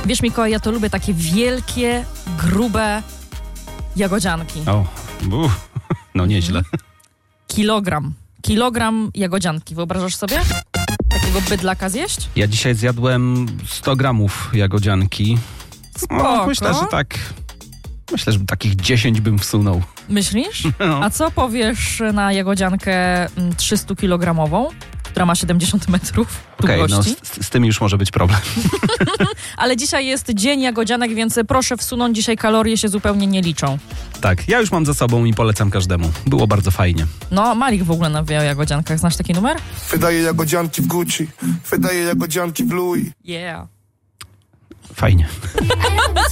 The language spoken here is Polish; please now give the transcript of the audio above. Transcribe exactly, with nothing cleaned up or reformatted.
Wiesz, Mikołaj, ja to lubię takie wielkie, grube jagodzianki. O, uff, no nieźle. Kilogram. Kilogram jagodzianki. Wyobrażasz sobie? Takiego bydlaka zjeść? Ja dzisiaj zjadłem sto gramów jagodzianki. No, myślę, że tak... Myślę, że takich dziesięć bym wsunął. Myślisz? No. A co powiesz na jagodziankę trzystukilogamową, która ma siedemdziesiąt metrów Okej, długości? okay, no z, z tym już może być problem. Ale dzisiaj jest dzień jagodzianek, więc proszę wsunąć, dzisiaj kalorie się zupełnie nie liczą. Tak, ja już mam za sobą i polecam każdemu. Było bardzo fajnie. No, Malik w ogóle nawijał o jagodziankach. Znasz taki numer? Wydaje jagodzianki w Gucci, wydaje jagodzianki w Louis. Yeah. Fajnie.